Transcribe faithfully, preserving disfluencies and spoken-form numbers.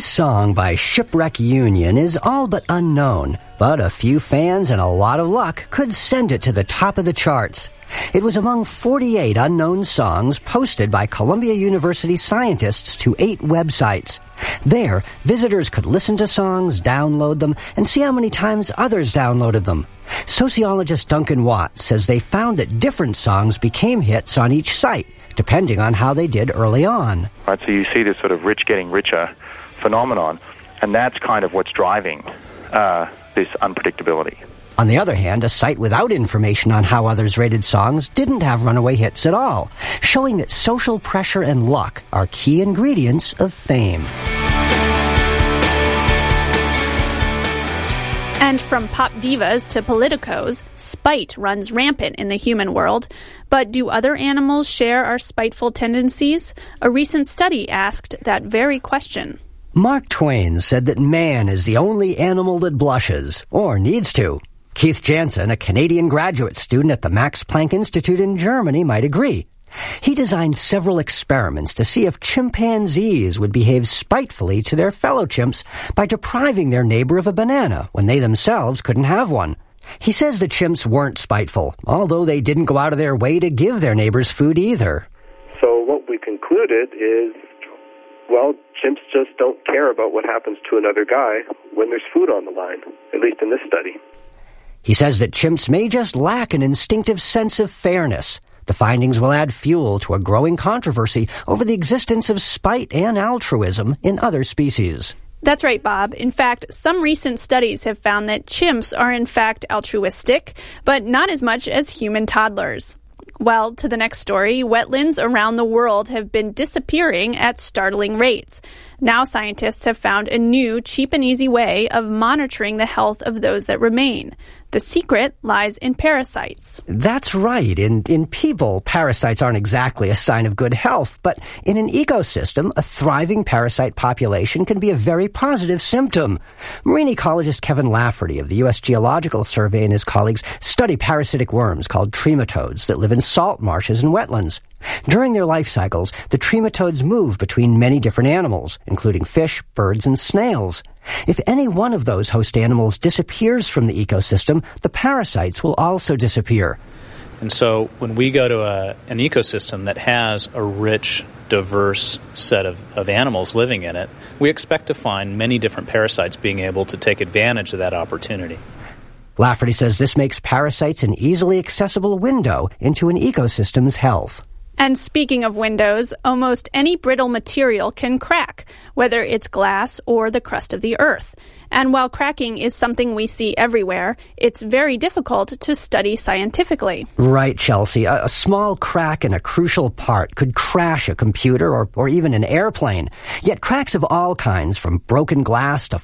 This song by Shipwreck Union is all but unknown, but a few fans and a lot of luck could send it to the top of the charts. It was among forty-eight unknown songs posted by Columbia University scientists to eight websites. There, visitors could listen to songs, download them, and see how many times others downloaded them. Sociologist Duncan Watts says they found that different songs became hits on each site, depending on how they did early on. Right, so you see this sort of rich getting richer phenomenon, and that's kind of what's driving uh, this unpredictability. On the other hand, a site without information on how others rated songs didn't have runaway hits at all, showing that social pressure and luck are key ingredients of fame. And from pop divas to politicos, spite runs rampant in the human world. But do other animals share our spiteful tendencies? A recent study asked that very question. Mark Twain said that man is the only animal that blushes, or needs to. Keith Jansen, a Canadian graduate student at the Max Planck Institute in Germany, might agree. He designed several experiments to see if chimpanzees would behave spitefully to their fellow chimps by depriving their neighbor of a banana when they themselves couldn't have one. He says the chimps weren't spiteful, although they didn't go out of their way to give their neighbors food either. So what we concluded is, well, chimps just don't care about what happens to another guy when there's food on the line, at least in this study. He says that chimps may just lack an instinctive sense of fairness. The findings will add fuel to a growing controversy over the existence of spite and altruism in other species. That's right, Bob. In fact, some recent studies have found that chimps are in fact altruistic, but not as much as human toddlers. Well, to the next story, wetlands around the world have been disappearing at startling rates. Now scientists have found a new, cheap and easy way of monitoring the health of those that remain. The secret lies in parasites. That's right. In, in people, parasites aren't exactly a sign of good health, but in an ecosystem, a thriving parasite population can be a very positive symptom. Marine ecologist Kevin Lafferty of the U S Geological Survey and his colleagues study parasitic worms called trematodes that live in salt marshes and wetlands. During their life cycles, the trematodes move between many different animals, including fish, birds, and snails. If any one of those host animals disappears from the ecosystem, the parasites will also disappear. And so when we go to a, an ecosystem that has a rich, diverse set of, of animals living in it, we expect to find many different parasites being able to take advantage of that opportunity. Lafferty says this makes parasites an easily accessible window into an ecosystem's health. And speaking of windows, almost any brittle material can crack, whether it's glass or the crust of the earth. And while cracking is something we see everywhere, it's very difficult to study scientifically. Right, Chelsea. A, a small crack in a crucial part could crash a computer or, or even an airplane. Yet cracks of all kinds, from broken glass to